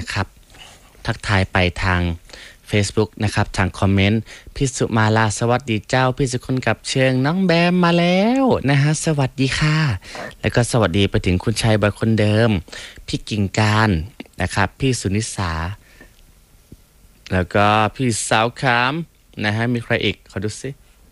นะครับทักทายไปทาง Facebook นะครับทางคอมเมนต์พี่สุมาลาสวัสดีเจ้าพี่สุคนกับเชิงน้องแบมมาแล้วนะฮะสวัสดีค่ะแล้วก็สวัสดีไปถึงคุณชัยบอยคนเดิมพี่กิ่งการนะครับพี่สุนิสาแล้วก็พี่สาวคามนะฮะมีใครอีกขอดูสิ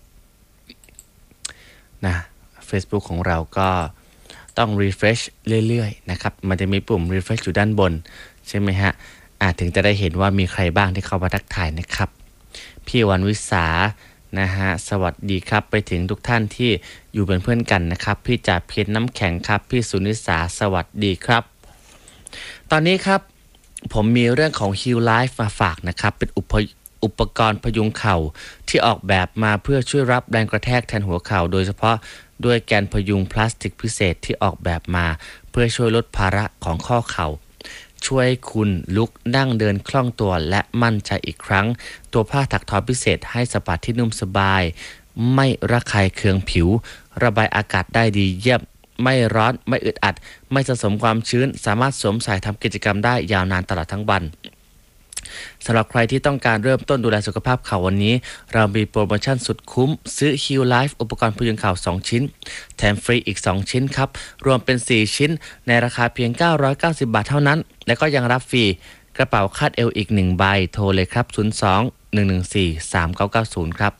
นะ Facebook ของเราก็ต้อง refresh เรื่อยๆนะครับมันจะมีปุ่ม refresh อยู่ด้านบนใช่ไหมฮะถึงจะได้เห็นว่ามีใครบ้างที่เข้ามาทักทายนะครับพี่วันวิสานะฮะสวัสดีครับไปถึงทุกท่านที่อยู่เป็นเพื่อนกันนะครับพี่จ่าเพชรน้ำแข็งครับพี่สุนิสาสวัสดีครับตอนนี้ครับผมมีเรื่องของ Heal Life มาฝากนะครับเป็นอุปกรณ์พยุงเข่าที่ออกแบบมาเพื่อช่วยรับแรงกระแทกแทนหัวเข่าโดยเฉพาะด้วยแกนพยุงพลาสติกพิเศษที่ออกแบบมาเพื่อช่วยลดภาระของข้อเข่าช่วยคุณลุกนั่งเดินคล่องตัวและมั่นใจอีกครั้งตัวผ้าถักทอพิเศษให้สัมผัสที่นุ่มสบายไม่ระคายเคืองผิวระบายอากาศได้ดีเยี่ยมไม่ร้อนไม่อึดอัดไม่สะสมความชื้นสามารถสวมใส่ทำกิจกรรมได้ยาวนานตลอดทั้งวันสำหรับใครที่ต้องการเริ่มต้นดูแลสุขภาพเข่าวันนี้เรามีโปรโมชั่นสุดคุ้มซื้อ Heal Life อุปกรณ์พยุงเข่า2ชิ้นแถมฟรีอีก2ชิ้นครับรวมเป็น4ชิ้นในราคาเพียง990 บาทเท่านั้นและก็ยังรับฟรีกระเป๋าคาดเอวอีก1ใบโทรเลยครับ02-114-3990ครับ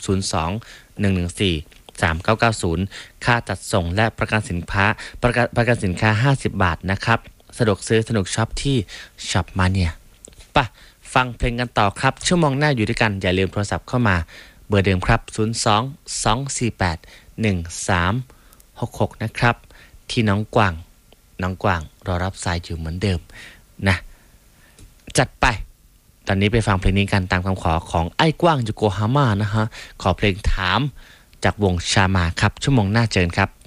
02-114-3990ค่าจัดส่งและประกันสินค้า50 บาทนะครับสะดวกซื้อสนุกช็อปที่ช็อปมาเนี่ยป่ะฟังเพลงกันต่อครับชั่วโมงหน้าอยู่ด้วยกันอย่าลืมโทรศัพท์เข้ามาเบอร์เดิมครับ02-248-1366นะครับที่น้องกวางรอรับสายอยู่เหมือนเดิมนะจัดไปตอนนี้ไปฟังเพลงนี้กันตามคำขอของไอ้กว้างโยโกฮาม่านะฮะขอเพลงถามจากวงชามาครับชั่วโมงหน้าเจอกันครับ